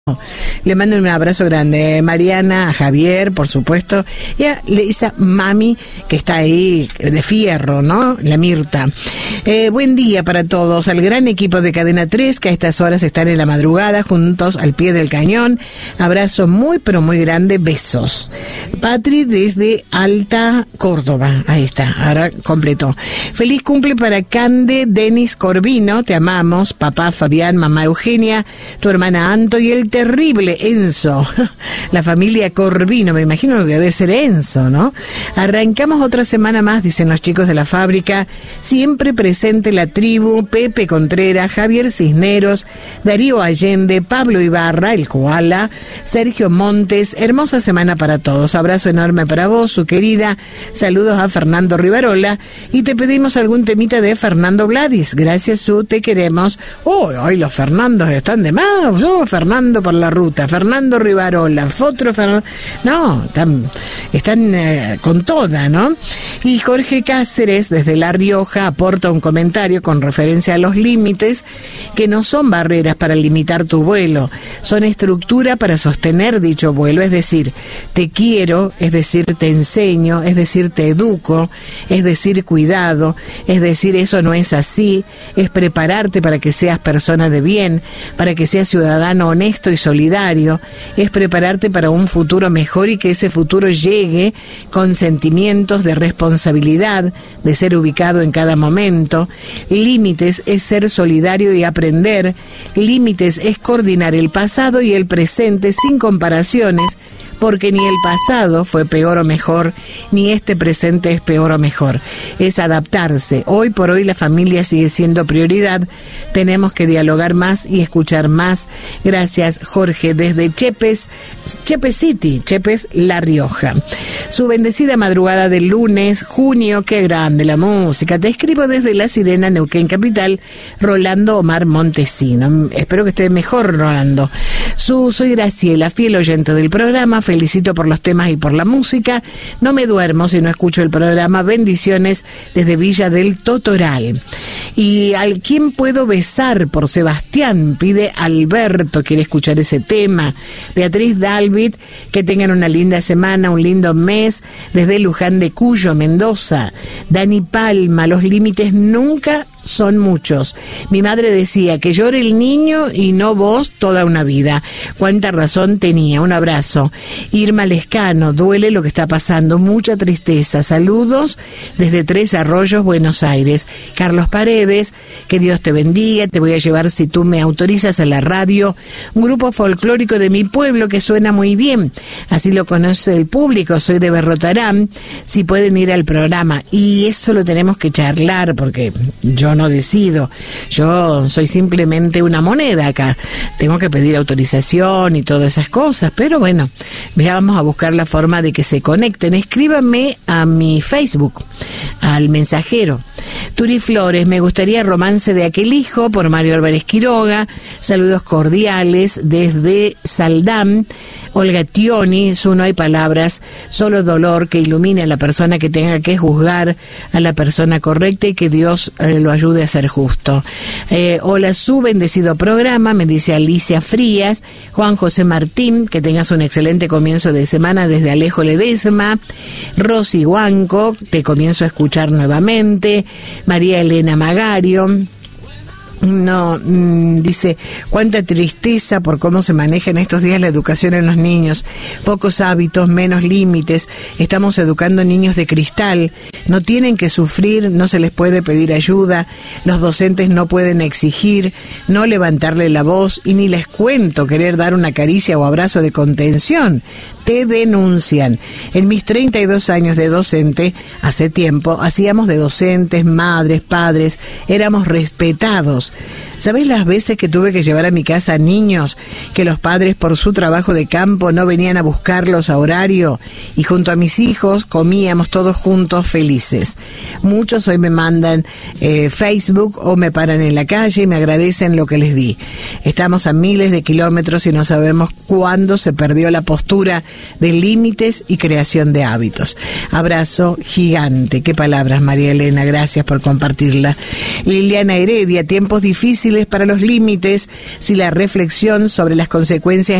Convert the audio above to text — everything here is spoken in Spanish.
Le mando un abrazo grande a Mariana, a Javier, por supuesto, y a Lisa Mami, que está ahí de fierro, ¿no? La Mirta. Buen día para todos, al gran equipo de Cadena 3, que a estas horas están en la madrugada, juntos al pie del cañón. Abrazo muy, pero muy grande, besos. Patri desde Alta Córdoba, ahí está, ahora completó. Feliz cumple para Cande, Denis Corvino, te amamos, papá Fabián, mamá Eugenia, tu hermana Anto y el terrible Enzo, la familia Corvino, me imagino que debe ser Enzo, ¿no? Arrancamos otra semana más, dicen los chicos de la fábrica, siempre presente la tribu, Pepe Contreras, Javier Cisneros, Darío Allende, Pablo Ibarra, el koala, Sergio Montes, hermosa semana para todos, abrazo enorme para vos, su querida, saludos a Fernando Rivarola, y te pedimos algún temita de Fernando Vladis, gracias Su, te queremos. Hoy los Fernandos están de más, Fernando por la ruta, Fernando Rivarola, otro Fernando, no, están con toda, ¿no? Y Jorge Cáceres, desde La Rioja, aporta un comentario con referencia a los límites, que no son barreras para limitar tu vuelo, son estructura para sostener dicho vuelo, es decir, te quiero, es decir, te enseño, es decir, te educo, es decir, cuidado, es decir, eso no es así, es prepararte para que seas persona de bien, para que seas ciudadano honesto y solidario, es prepararte para un futuro mejor y que ese futuro llegue con sentimientos de responsabilidad, de ser ubicado en cada momento. Límites es ser solidario y aprender. Límites es coordinar el pasado y el presente sin comparaciones, porque ni el pasado fue peor o mejor, ni este presente es peor o mejor. Es adaptarse. Hoy por hoy la familia sigue siendo prioridad. Tenemos que dialogar más y escuchar más. Gracias, Jorge, desde Chepes City, Chepes, La Rioja. Su bendecida madrugada del lunes, junio, qué grande la música. Te escribo desde La Sirena, Neuquén Capital, Rolando Omar Montesino. Espero que esté mejor, Rolando. Soy Graciela, fiel oyente del programa. Felicito por los temas y por la música. No me duermo si no escucho el programa. Bendiciones desde Villa del Totoral. Y ¿al quién puedo besar? Por Sebastián, pide Alberto, quiere escuchar ese tema. Beatriz Dalvit, que tengan una linda semana, un lindo mes, desde Luján de Cuyo, Mendoza. Dani Palma, los límites nunca son muchos. Mi madre decía que llore el niño y no vos toda una vida. Cuánta razón tenía. Un abrazo. Irma Lescano, duele lo que está pasando, mucha tristeza. Saludos desde Tres Arroyos, Buenos Aires. Carlos Paredes, que Dios te bendiga. Te voy a llevar, si tú me autorizas, a la radio un grupo folclórico de mi pueblo que suena muy bien, así lo conoce el público. Soy de Berrotarán, si pueden ir al programa, y eso lo tenemos que charlar, porque yo no decido, yo soy simplemente una moneda acá, tengo que pedir autorización y todas esas cosas, pero bueno, ya vamos a buscar la forma de que se conecten. Escríbanme a mi Facebook, al mensajero. Turi Flores, me gustaría Romance de aquel hijo, por Mario Álvarez Quiroga. Saludos cordiales desde Saldán. Olga Tioni, no hay palabras, solo dolor, que ilumine a la persona que tenga que juzgar a la persona correcta y que Dios lo ayude a ser justo. Hola, su bendecido programa, me dice Alicia Frías. Juan José Martín, que tengas un excelente comienzo de semana desde Alejo Ledesma. Rosy Huanco, te comienzo a escuchar nuevamente. María Elena Magario. No, dice, cuánta tristeza por cómo se maneja en estos días la educación en los niños. Pocos hábitos, menos límites. Estamos educando niños de cristal. No tienen que sufrir, no se les puede pedir ayuda. Los docentes no pueden exigir, no levantarle la voz, y ni les cuento querer dar una caricia o abrazo de contención. Te denuncian. En mis 32 años de docente, hace tiempo, hacíamos de docentes, madres, padres, éramos respetados. ¿Sabés las veces que tuve que llevar a mi casa niños que los padres por su trabajo de campo no venían a buscarlos a horario, y junto a mis hijos comíamos todos juntos felices? felices. Muchos hoy me mandan Facebook o me paran en la calle y me agradecen lo que les di. Estamos a miles de kilómetros y no sabemos cuándo se perdió la postura de límites y creación de hábitos. Abrazo gigante. Qué palabras, María Elena, gracias por compartirla. Liliana Heredia, tiempos difíciles para los límites, si la reflexión sobre las consecuencias